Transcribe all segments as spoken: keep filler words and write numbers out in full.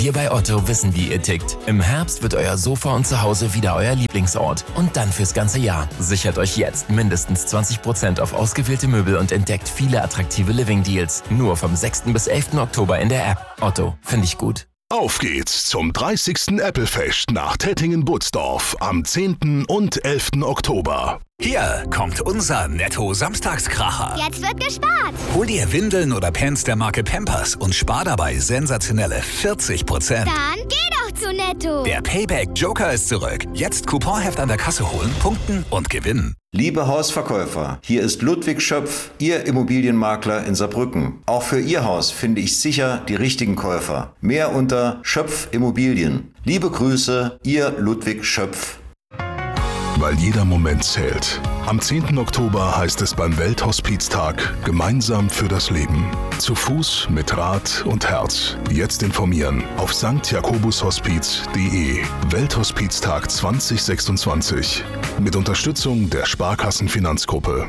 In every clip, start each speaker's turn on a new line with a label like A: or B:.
A: Wir bei Otto wissen, wie ihr tickt. Im Herbst wird euer Sofa und Zuhause wieder euer Lieblingsort. Und dann fürs ganze Jahr. Sichert euch jetzt mindestens zwanzig Prozent auf ausgewählte Möbel und entdeckt viele attraktive Living-Deals. Nur vom sechsten bis elften Oktober in der App. Otto, finde ich gut.
B: Auf geht's zum dreißigsten Apple-Fest nach Tettingen-Butzdorf am zehnten und elften Oktober.
C: Hier kommt unser Netto-Samstagskracher.
D: Jetzt wird gespart.
C: Hol dir Windeln oder Pants der Marke Pampers und spar dabei sensationelle vierzig Prozent.
D: Dann geh doch zu Netto.
C: Der Payback-Joker ist zurück. Jetzt Couponheft an der Kasse holen, punkten und gewinnen.
E: Liebe Hausverkäufer, hier ist Ludwig Schöpf, Ihr Immobilienmakler in Saarbrücken. Auch für Ihr Haus finde ich sicher die richtigen Käufer. Mehr unter Schöpf Immobilien. Liebe Grüße, Ihr Ludwig Schöpf.
B: Weil jeder Moment zählt. Am zehnten Oktober heißt es beim Welthospiztag Gemeinsam für das Leben. Zu Fuß, mit Rad und Herz. Jetzt informieren auf sankt jakobus hospiz punkt de. Welthospiztag zwanzig sechsundzwanzig. Mit Unterstützung der Sparkassenfinanzgruppe.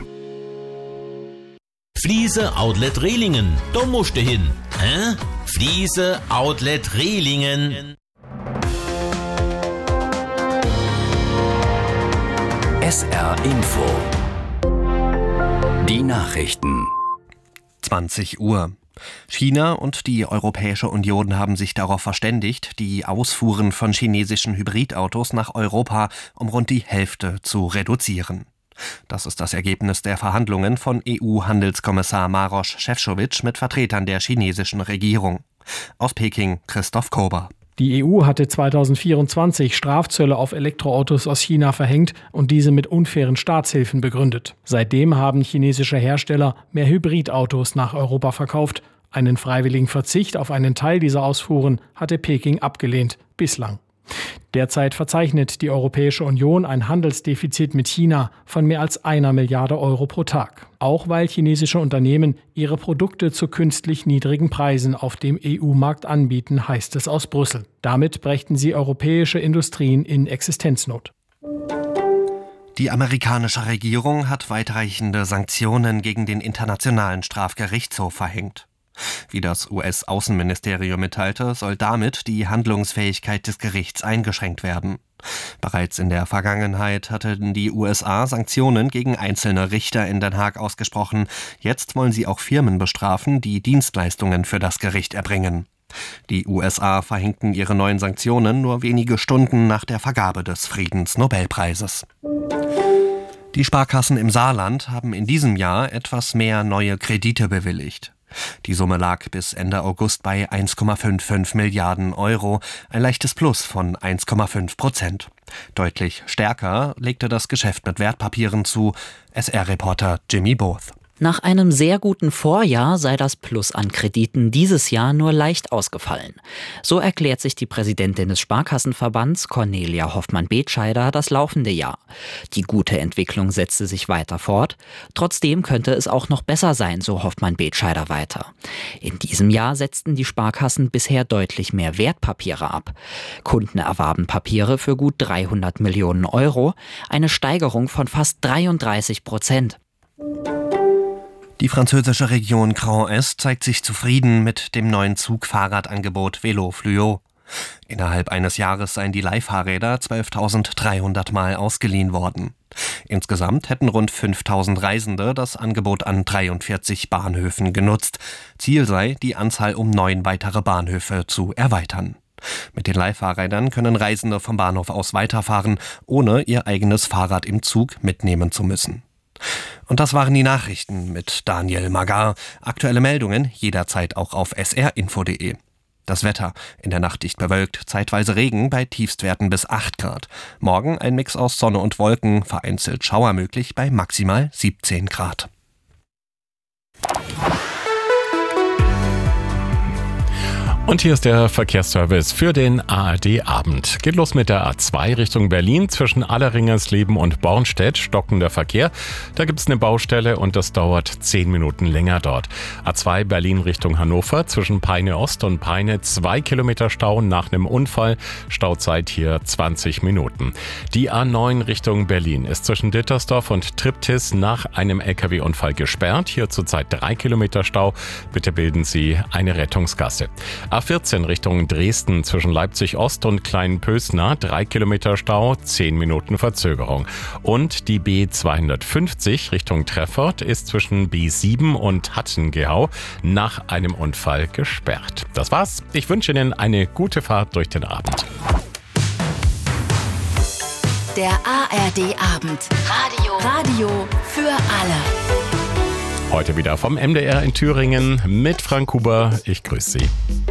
F: Fliese Outlet Rehlingen. Da musst du hin. Hä? Fliese Outlet Rehlingen.
G: S R Info. Die Nachrichten.
H: zwanzig Uhr. China und die Europäische Union haben sich darauf verständigt, die Ausfuhren von chinesischen Hybridautos nach Europa um rund die Hälfte zu reduzieren. Das ist das Ergebnis der Verhandlungen von E U-Handelskommissar Maroš Šefčovič mit Vertretern der chinesischen Regierung. Aus Peking Christoph Kober.
I: Die E U hatte zweitausendvierundzwanzig Strafzölle auf Elektroautos aus China verhängt und diese mit unfairen Staatshilfen begründet. Seitdem haben chinesische Hersteller mehr Hybridautos nach Europa verkauft. Einen freiwilligen Verzicht auf einen Teil dieser Ausfuhren hatte Peking abgelehnt, bislang. Derzeit verzeichnet die Europäische Union ein Handelsdefizit mit China von mehr als einer Milliarde Euro pro Tag. Auch weil chinesische Unternehmen ihre Produkte zu künstlich niedrigen Preisen auf dem E U-Markt anbieten, heißt es aus Brüssel. Damit brächten sie europäische Industrien in Existenznot.
H: Die amerikanische Regierung hat weitreichende Sanktionen gegen den Internationalen Strafgerichtshof verhängt. Wie das U S-Außenministerium mitteilte, soll damit die Handlungsfähigkeit des Gerichts eingeschränkt werden. Bereits in der Vergangenheit hatten die U S A Sanktionen gegen einzelne Richter in Den Haag ausgesprochen. Jetzt wollen sie auch Firmen bestrafen, die Dienstleistungen für das Gericht erbringen. Die U S A verhängten ihre neuen Sanktionen nur wenige Stunden nach der Vergabe des Friedensnobelpreises. Die Sparkassen im Saarland haben in diesem Jahr etwas mehr neue Kredite bewilligt. Die Summe lag bis Ende August bei eins Komma fünfundfünfzig Milliarden Euro, ein leichtes Plus von eins Komma fünf Prozent. Deutlich stärker legte das Geschäft mit Wertpapieren zu, S R-Reporter Jimmy Both.
J: Nach einem sehr guten Vorjahr sei das Plus an Krediten dieses Jahr nur leicht ausgefallen. So erklärt sich die Präsidentin des Sparkassenverbands, Cornelia Hoffmann-Betscheider, das laufende Jahr. Die gute Entwicklung setzte sich weiter fort. Trotzdem könnte es auch noch besser sein, so Hoffmann-Betscheider weiter. In diesem Jahr setzten die Sparkassen bisher deutlich mehr Wertpapiere ab. Kunden erwarben Papiere für gut dreihundert Millionen Euro, eine Steigerung von fast dreiunddreißig Prozent.
H: Die französische Region Grand Est zeigt sich zufrieden mit dem neuen Zugfahrradangebot Velo Fluo. Innerhalb eines Jahres seien die Leihfahrräder zwölftausenddreihundert Mal ausgeliehen worden. Insgesamt hätten rund fünftausend Reisende das Angebot an dreiundvierzig Bahnhöfen genutzt. Ziel sei, die Anzahl um neun weitere Bahnhöfe zu erweitern. Mit den Leihfahrrädern können Reisende vom Bahnhof aus weiterfahren, ohne ihr eigenes Fahrrad im Zug mitnehmen zu müssen. Und das waren die Nachrichten mit Daniel Magar. Aktuelle Meldungen jederzeit auch auf s r info punkt de. Das Wetter: in der Nacht dicht bewölkt, zeitweise Regen bei Tiefstwerten bis acht Grad. Morgen ein Mix aus Sonne und Wolken, vereinzelt Schauer möglich bei maximal siebzehn Grad.
K: Und hier ist der Verkehrsservice für den A R D-Abend. Geht los mit der A zwei Richtung Berlin zwischen Alleringersleben und Bornstedt, stockender Verkehr. Da gibt es eine Baustelle und das dauert zehn Minuten länger dort. A zwei Berlin Richtung Hannover zwischen Peine Ost und Peine zwei Kilometer Stau nach einem Unfall. Stauzeit hier zwanzig Minuten. Die A neun Richtung Berlin ist zwischen Dittersdorf und Triptis nach einem L K W-Unfall gesperrt. Hier zurzeit drei Kilometer Stau. Bitte bilden Sie eine Rettungsgasse. A vierzehn Richtung Dresden zwischen Leipzig Ost und Kleinpösna, drei Kilometer Stau, zehn Minuten Verzögerung. Und die B zweihundertfünfzig Richtung Treffort ist zwischen B sieben und Hattengehau nach einem Unfall gesperrt. Das war's. Ich wünsche Ihnen eine gute Fahrt durch den Abend.
L: Der A R D-Abend. Radio. Radio für alle.
K: Heute wieder vom M D R in Thüringen mit Frank Huber. Ich grüße Sie.